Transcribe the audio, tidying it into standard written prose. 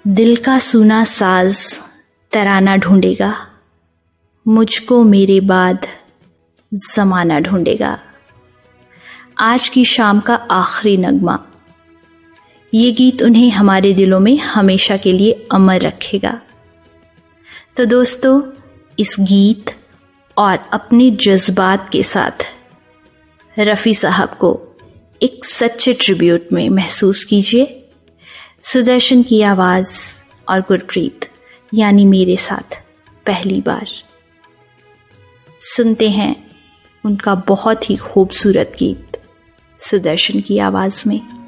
दिल का सूना साज तराना ढूंढेगा, मुझको मेरे बाद ज़माना ढूंढेगा। आज की शाम का आखिरी नगमा, ये गीत उन्हें हमारे दिलों में हमेशा के लिए अमर रखेगा। तो दोस्तों, इस गीत और अपने जज्बात के साथ रफ़ी साहब को एक सच्चे ट्रिब्यूट में महसूस कीजिए। सुदर्शन की आवाज़ और गुरप्रीत यानी मेरे साथ पहली बार सुनते हैं उनका बहुत ही खूबसूरत गीत सुदर्शन की आवाज़ में।